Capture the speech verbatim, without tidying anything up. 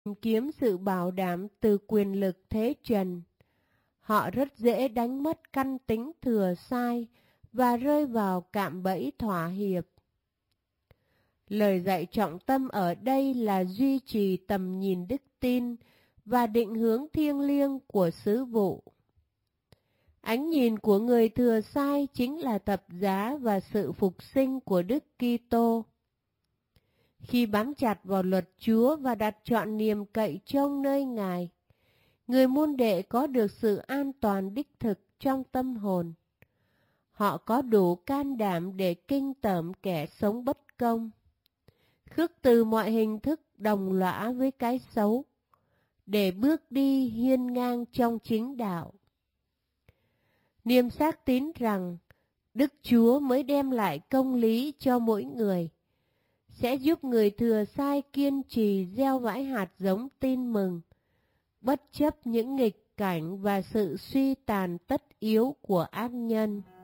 tìm kiếm sự bảo đảm từ quyền lực thế trần. Họ rất dễ đánh mất căn tính thừa sai và rơi vào cạm bẫy thỏa hiệp. Lời dạy trọng tâm ở đây là duy trì tầm nhìn đức tin và định hướng thiêng liêng của sứ vụ. Ánh nhìn của người thừa sai chính là thập giá và sự phục sinh của Đức Kitô. Khi bám chặt vào luật Chúa và đặt trọn niềm cậy trông nơi Ngài, người môn đệ có được sự an toàn đích thực trong tâm hồn. Họ có đủ can đảm để kinh tởm kẻ sống bất công, khước từ mọi hình thức đồng lõa với cái xấu, để bước đi hiên ngang trong chính đạo. Niềm xác tín rằng Đức Chúa mới đem lại công lý cho mỗi người, sẽ giúp người thừa sai kiên trì gieo vãi hạt giống tin mừng, bất chấp những nghịch cảnh và sự suy tàn tất yếu của ác nhân.